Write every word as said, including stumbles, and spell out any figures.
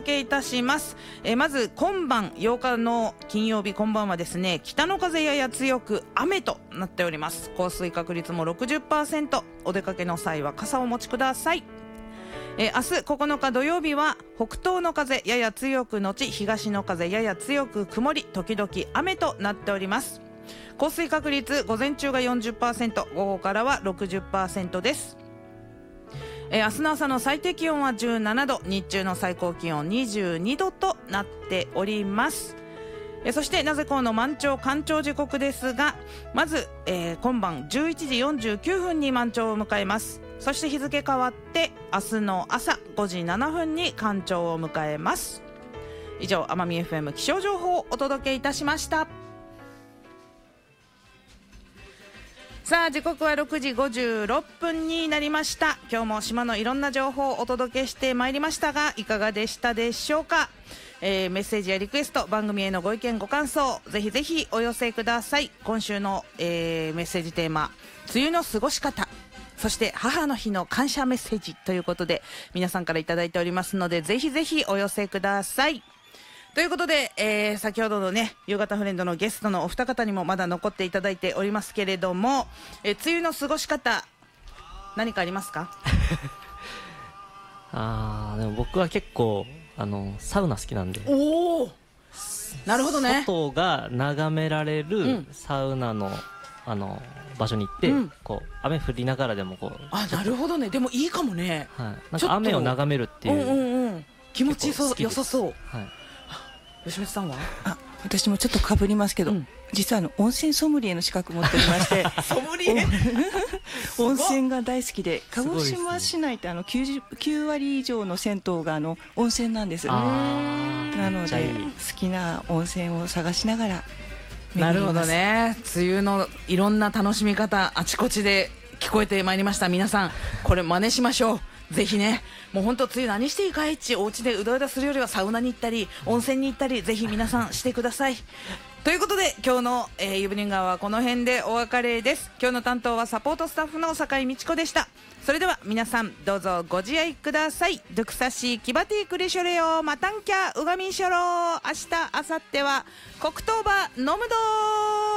届けいたします。えー、まず今晩ようかの金曜日、今晩はですね、北の風やや強く雨となっております。降水確率も ろくじゅっパーセント、 お出かけの際は傘をお持ちください。えー、明日ここのか土曜日は北東の風やや強くのち東の風やや強く曇り時々雨となっております。降水確率午前中が よんじゅっパーセント、 午後からは ろくじゅっパーセント です。えー、明日の朝の最低気温はじゅうななど、日中の最高気温にじゅうにどとなっております。えー、そしてなぜこの満潮干潮時刻ですが、まず、えー、今晩じゅういちじよんじゅうきゅうふんに満潮を迎えます。そして日付変わって明日の朝ごじななふんに干潮を迎えます。以上、奄美 エフエム 気象情報をお届けいたしました。さあ時刻はろくじごじゅうろっぷんになりました。今日も島のいろんな情報をお届けしてまいりましたが、いかがでしたでしょうか。えー、メッセージやリクエスト、番組へのご意見ご感想、ぜひぜひお寄せください。今週の、えー、メッセージテーマ、梅雨の過ごし方、そして母の日の感謝メッセージということで皆さんからいただいておりますので、ぜひぜひお寄せください。ということで、えー、先ほどのね夕方フレンドのゲストのお二方にもまだ残っていただいておりますけれども、えー、梅雨の過ごし方何かありますか？ あーでも僕は結構あのサウナ好きなんで。 おお、なるほどね。 外が眺められうるんサウナの、あの場所に行って、 うんこう雨降りながらでもこう、 あ、なるほどね。でもいいかもね。 はい、なんちょっとか雨を眺めるっていうう、 んうんうん、気持ちそう結構好きです良さそう。 はい、 吉光さんは？ あ、私もちょっとかぶりますけど、うん、実はあの温泉ソムリエの資格持っておりましてソムリエ温泉が大好きで、鹿児島市内ってあの きゅうじゅうきゅうわり以上の銭湯があの温泉なんです。なので好きな温泉を探しながら。 なるほどね。梅雨のいろんな楽しみ方、あちこちで聞こえてまいりました。皆さんこれ真似しましょう。ぜひね、もう本当梅雨何していいかいっち、お家でうだうだするよりはサウナに行ったり温泉に行ったり、ぜひ皆さんしてください。ということで今日の、えー、ユブリンガーはこの辺でお別れです。今日の担当はサポートスタッフの酒井美智子でした。それでは皆さんどうぞご自愛ください。ドゥクサシーキバティクリショレヨマタンキャウガミンショロー。明日明後日は黒糖バ飲むどー。